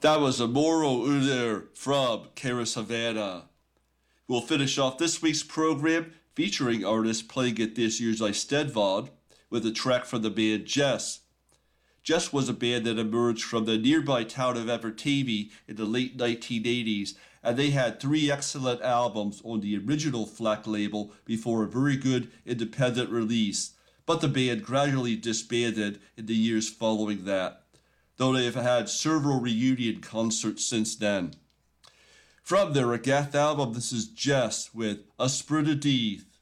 That was Amoro Uder from Cara Savannah. We'll finish off this week's program featuring artists playing at this year's Eisteddfod with a track from the band Jess. Jess was a band that emerged from the nearby town of Evertavy in the late 1980s, and they had 3 excellent albums on the original Fleck label before a very good independent release, but the band gradually disbanded in the years following that, though they have had several reunion concerts since then. From their Agath album, this is Jess with Esprit de Death.